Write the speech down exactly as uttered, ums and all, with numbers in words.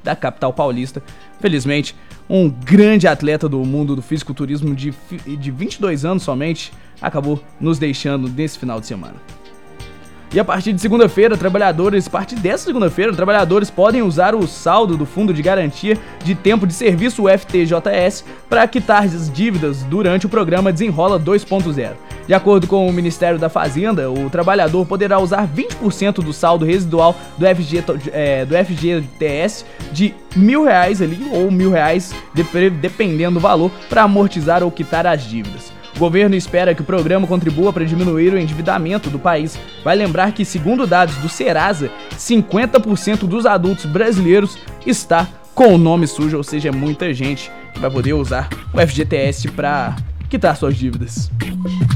da capital paulista. Felizmente, um grande atleta do mundo do fisiculturismo de, de vinte e dois anos somente acabou nos deixando nesse final de semana. E a partir de segunda-feira, trabalhadores, a partir dessa segunda-feira, trabalhadores podem usar o saldo do Fundo de Garantia de Tempo de Serviço, o F T J S, para quitar as dívidas durante o programa Desenrola dois ponto zero. De acordo com o Ministério da Fazenda, o trabalhador poderá usar vinte por cento do saldo residual do, F G, é, do F G T S de mil reais ali, ou mil reais, dependendo do valor, para amortizar ou quitar as dívidas. O governo espera que o programa contribua para diminuir o endividamento do país. Vai lembrar que, segundo dados do Serasa, cinquenta por cento dos adultos brasileiros está com o nome sujo, ou seja, muita gente que vai poder usar o F G T S para quitar suas dívidas.